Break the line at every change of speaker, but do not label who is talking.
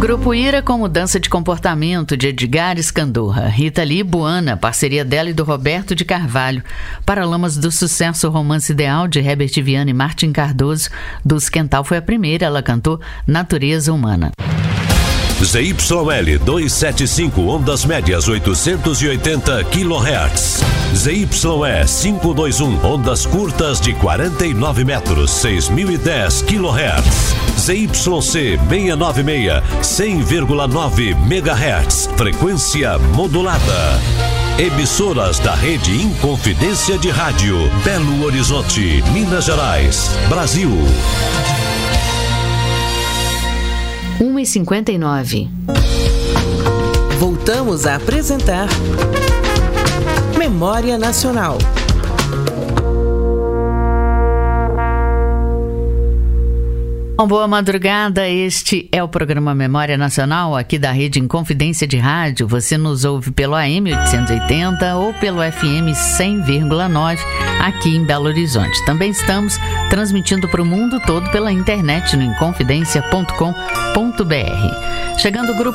Grupo Ira com Mudança de Comportamento, de Edgar Escandurra. Rita Lee, Buana, parceria dela e do Roberto de Carvalho. Paralamas do Sucesso, Romance Ideal, de Herbert Viana e Martim Cardoso. Dos Quental foi a primeira, ela cantou Natureza Humana.
ZYL 275, ondas médias 880 kHz. ZYE 521, ondas curtas de 49 metros, 6010 kHz. ZYC 696, 100,9 MHz, frequência modulada. Emissoras da rede Inconfidência de Rádio, Belo Horizonte, Minas Gerais, Brasil.
1h59.
Voltamos a apresentar Memória Nacional.
Boa madrugada, este é o programa Memória Nacional, aqui da Rede Inconfidência de Rádio. Você nos ouve pelo AM 880 ou pelo FM 100,9 aqui em Belo Horizonte. Também estamos transmitindo para o mundo todo pela internet no inconfidencia.com.br. Chegando o grupo